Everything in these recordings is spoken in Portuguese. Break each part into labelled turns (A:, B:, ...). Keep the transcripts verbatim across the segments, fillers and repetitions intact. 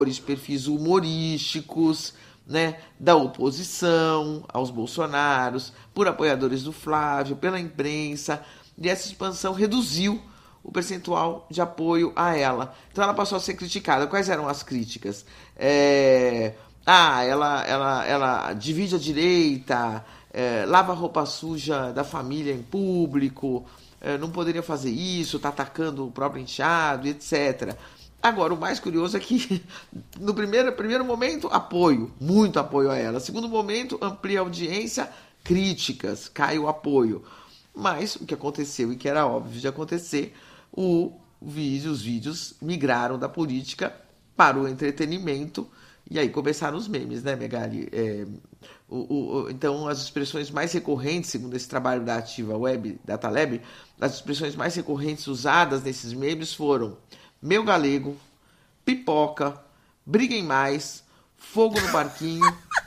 A: perfis humorísticos, né, da oposição aos Bolsonaros, por apoiadores do Flávio, pela imprensa, e essa expansão reduziu o percentual de apoio a ela. Então ela passou a ser criticada. Quais eram as críticas? É... Ah, ela, ela, ela divide a direita, é, lava a roupa suja da família em público, é, não poderia fazer isso, está atacando o próprio enteado, etcétera. Agora, o mais curioso é que, no primeiro, primeiro momento, apoio, muito apoio a ela. Segundo momento, amplia a audiência, críticas, cai o apoio. Mas o que aconteceu, e que era óbvio de acontecer, o vídeo, os vídeos migraram da política para o entretenimento, e aí começaram os memes, né, Megali? É, o, o, então, as expressões mais recorrentes, segundo esse trabalho da Ativa Web, da Taleb, as expressões mais recorrentes usadas nesses memes foram meu galego, pipoca, briguem mais, fogo no barquinho.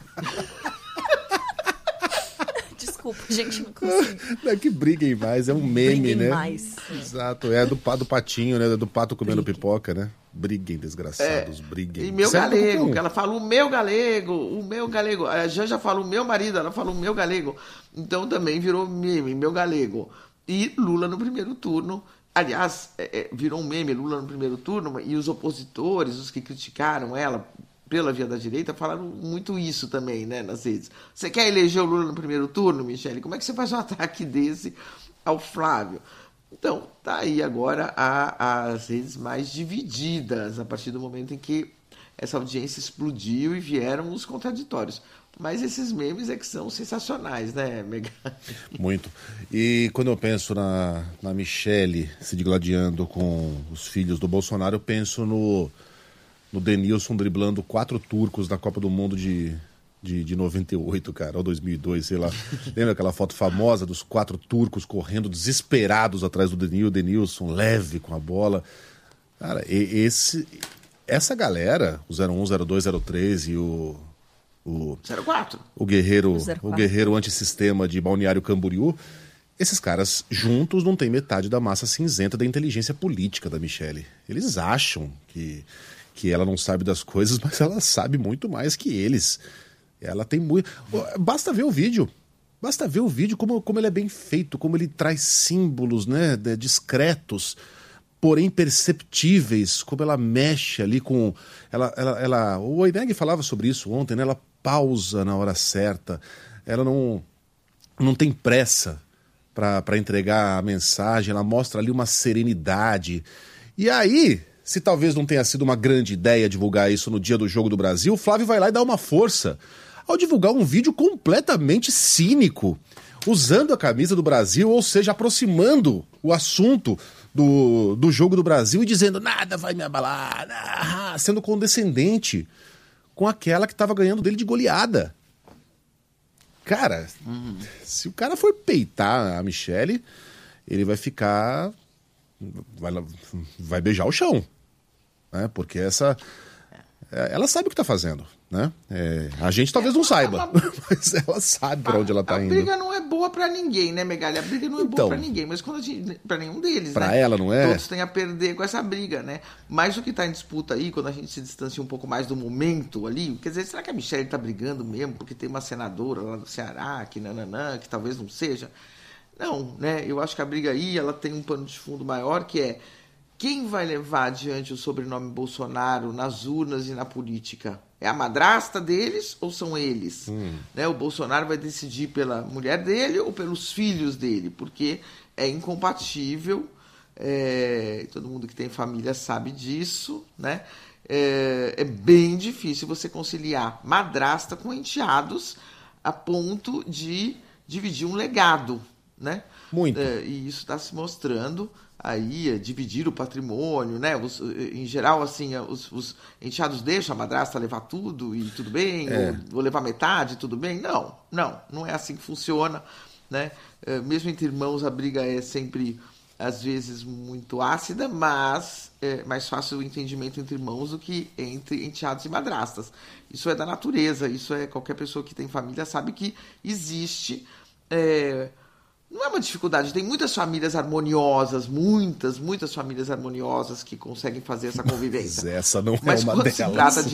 B: Desculpa, gente, não consigo.
C: Não é que briguem mais, é um meme,
B: briguem
C: né?
B: Mais.
C: Exato, é do, do patinho, né? Do pato comendo briguem. Pipoca, né? Briguem, desgraçados, é, briguem.
A: E meu Você galego, que ela fala o meu galego, o meu galego. A Janja fala o meu marido, ela fala o meu galego. Então também virou meme, meu galego. E Lula no primeiro turno. Aliás, é, é, virou um meme Lula no primeiro turno, e os opositores, os que criticaram ela pela via da direita, falaram muito isso também, né, nas redes. Você quer eleger o Lula no primeiro turno, Michele? Como é que você faz um ataque desse ao Flávio? Então, tá aí agora a, as redes mais divididas, a partir do momento em que essa audiência explodiu e vieram os contraditórios. Mas esses memes é que são sensacionais, né, Megan?
C: Muito. E quando eu penso na, na Michele se digladiando com os filhos do Bolsonaro, eu penso no, no Denilson driblando quatro turcos na Copa do Mundo de, de, de noventa e oito, cara, ou dois mil e dois, sei lá. Lembra aquela foto famosa dos quatro turcos correndo desesperados atrás do Denil, Denilson leve com a bola? Cara, e, esse, essa galera, o zero um, zero dois, zero três e o... O,
A: zero quatro.
C: O guerreiro, o, o guerreiro antissistema de Balneário Camboriú, esses caras juntos não têm metade da massa cinzenta da inteligência política da Michele. Eles acham que, que ela não sabe das coisas, mas ela sabe muito mais que eles. Ela tem muito... Basta ver o vídeo. Basta ver o vídeo, como, como ele é bem feito, como ele traz símbolos, né, discretos, porém perceptíveis, como ela mexe ali com... Ela, ela, ela, o Oineg falava sobre isso ontem, né? Ela pausa na hora certa, ela não, não tem pressa para entregar a mensagem, ela mostra ali uma serenidade. E aí, se talvez não tenha sido uma grande ideia divulgar isso no dia do Jogo do Brasil, o Flávio vai lá e dá uma força ao divulgar um vídeo completamente cínico, usando a camisa do Brasil, ou seja, aproximando o assunto do, do Jogo do Brasil e dizendo nada vai me abalar, ah, sendo condescendente com aquela que estava ganhando dele de goleada. Cara, uhum. Se o cara for peitar a Michele, ele vai ficar... Vai, vai beijar o chão, né? Porque essa... Ela sabe o que está fazendo, né? É, a gente talvez não saiba, mas ela sabe para onde ela está indo.
A: A briga não é boa para ninguém, né, Megali? A briga não é então, boa para ninguém, mas quando a gente, para nenhum deles,
C: pra
A: né?
C: Ela não é.
A: Todos têm a perder com essa briga, né? Mas o que está em disputa aí, quando a gente se distancia um pouco mais do momento ali, quer dizer, será que a Michele está brigando mesmo porque tem uma senadora lá do Ceará, que nananã, que talvez não seja? Não, né? Eu acho que a briga aí, ela tem um pano de fundo maior, que é quem vai levar adiante o sobrenome Bolsonaro nas urnas e na política? É a madrasta deles ou são eles? Hum. Né? O Bolsonaro vai decidir pela mulher dele ou pelos filhos dele? Porque é incompatível, é, todo mundo que tem família sabe disso, né? É, é bem difícil você conciliar madrasta com enteados a ponto de dividir um legado, né?
C: Muito.
A: É, e isso está se mostrando aí, é, dividir o patrimônio, né? Os, em geral, assim, os, os enteados deixam a madrasta levar tudo e tudo bem, é. ou, ou levar metade, tudo bem. Não, não, não é assim que funciona, né? É, mesmo entre irmãos, a briga é sempre, às vezes, muito ácida, mas é mais fácil o entendimento entre irmãos do que entre enteados e madrastas. Isso é da natureza, isso é qualquer pessoa que tem família sabe que existe... É, não é uma dificuldade. Tem muitas famílias harmoniosas, muitas, muitas famílias harmoniosas que conseguem fazer essa convivência.
C: Mas essa não
A: Mas
C: é uma
A: quando
C: delas.
A: se trata de